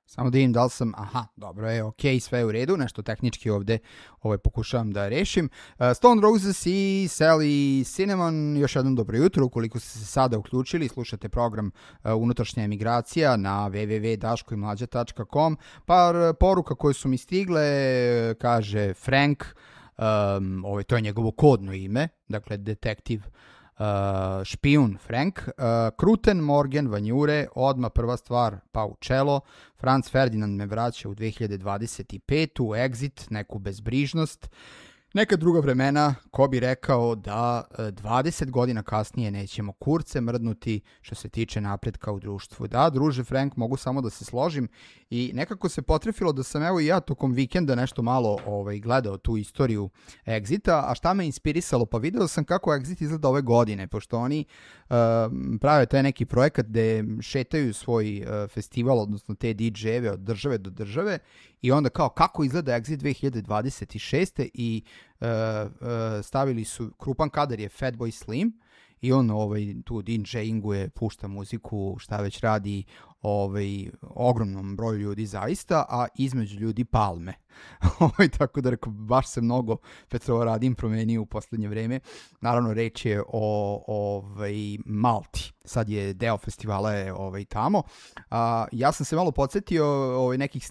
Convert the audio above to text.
Samo da vidim da li sam, dobro je, ok, sve je u redu, nešto tehnički ovde pokušavam da rešim. Stone Roses i Sally Cinnamon, još jednom dobro jutro, ukoliko ste se sada uključili, slušate program Unutrašnja emigracija na www.daškoimlađa.com. Par poruka koje su mi stigle, kaže Frank, to je njegovo kodno ime, dakle detektiv špijun Frank, Kruten, Morgan, Vanjure, odmah prva stvar, pa u čelo, Franz Ferdinand me vraća u 2025. u Exit, neku bezbrižnost, neka druga vremena, ko bi rekao da 20 godina kasnije nećemo kurce mrdnuti što se tiče napretka u društvu. Da, druže Frank, mogu samo da se složim i nekako se potrefilo da sam evo i ja tokom vikenda nešto malo gledao tu istoriju Exita, a šta me inspirisalo? Pa video sam kako Exit izgleda ove godine, pošto oni prave taj neki projekat gde šetaju svoj festival, odnosno te DJ-eve od države do države i onda kao kako izgleda Exit 2026. i stavili su, krupan kadar je Fatboy Slim i on tu DJ-inguje, pušta muziku, šta već radi ogromnom broju ljudi zaista, a između ljudi palme. Tako da rekao, baš se mnogo Petrovaradin promenio u poslednje vreme. Naravno, reč je o Malti. Sad je deo festivala je tamo. Ja sam se malo podsjetio nekih